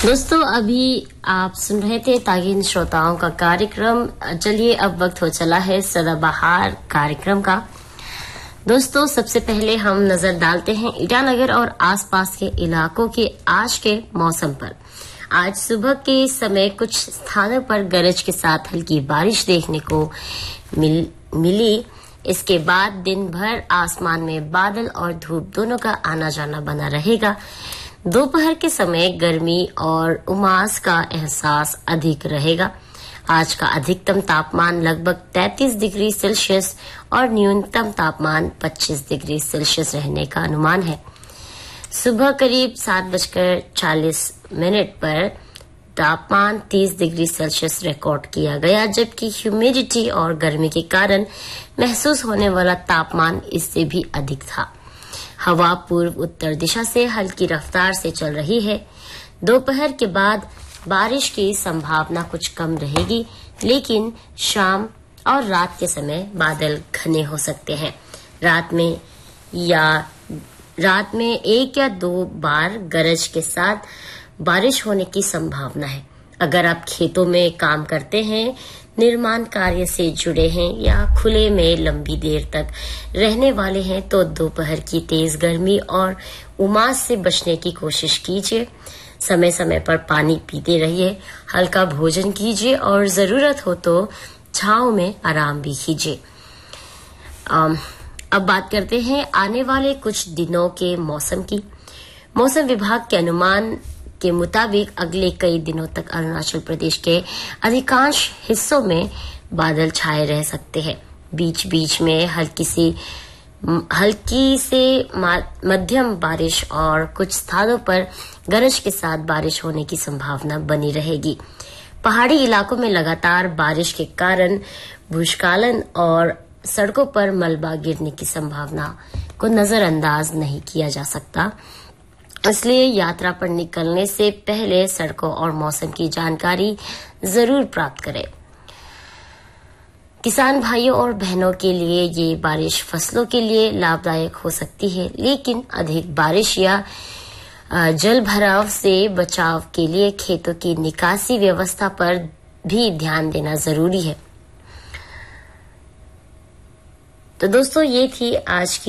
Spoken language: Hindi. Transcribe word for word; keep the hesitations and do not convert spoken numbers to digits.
दोस्तों अभी आप सुन रहे थे तागिन श्रोताओं का कार्यक्रम। चलिए अब वक्त हो चला है सदाबहार कार्यक्रम का। दोस्तों सबसे पहले हम नजर डालते हैं ईटानगर और आसपास के इलाकों के आज के मौसम पर। आज सुबह के समय कुछ स्थानों पर गरज के साथ हल्की बारिश देखने को मिल, मिली। इसके बाद दिन भर आसमान में बादल और धूप दोनों का आना जाना बना रहेगा। दोपहर के समय गर्मी और उमास का एहसास अधिक रहेगा। आज का अधिकतम तापमान लगभग तैंतीस डिग्री सेल्सियस और न्यूनतम तापमान पच्चीस डिग्री सेल्सियस रहने का अनुमान है। सुबह करीब सात बजकर चालीस मिनट पर तापमान तीस डिग्री सेल्सियस रिकॉर्ड किया गया, जबकि ह्यूमिडिटी और गर्मी के कारण महसूस होने वाला तापमान इससे भी अधिक था। हवा पूर्व उत्तर दिशा से हल्की रफ्तार से चल रही है। दोपहर के बाद बारिश की संभावना कुछ कम रहेगी, लेकिन शाम और रात के समय बादल घने हो सकते हैं। रात में या रात में एक या दो बार गरज के साथ बारिश होने की संभावना है। अगर आप खेतों में काम करते हैं, निर्माण कार्य से जुड़े हैं या खुले में लंबी देर तक रहने वाले हैं तो दोपहर की तेज गर्मी और उमास से बचने की कोशिश कीजिए। समय समय पर पानी पीते रहिए, हल्का भोजन कीजिए और जरूरत हो तो छांव में आराम भी कीजिए। अब बात करते हैं आने वाले कुछ दिनों के मौसम की। मौसम विभाग के अनुमान के मुताबिक अगले कई दिनों तक अरुणाचल प्रदेश के अधिकांश हिस्सों में बादल छाए रह सकते हैं। बीच बीच में हल्की सी हल्की से मध्यम बारिश और कुछ स्थानों पर गरज के साथ बारिश होने की संभावना बनी रहेगी। पहाड़ी इलाकों में लगातार बारिश के कारण भूस्खलन और सड़कों पर मलबा गिरने की संभावना को नजरअंदाज नहीं किया जा सकता। इसलिए यात्रा पर निकलने से पहले सड़कों और मौसम की जानकारी जरूर प्राप्त करें। किसान भाइयों और बहनों के लिए ये बारिश फसलों के लिए लाभदायक हो सकती है, लेकिन अधिक बारिश या जल भराव से बचाव के लिए खेतों की निकासी व्यवस्था पर भी ध्यान देना जरूरी है। तो दोस्तों ये थी आज की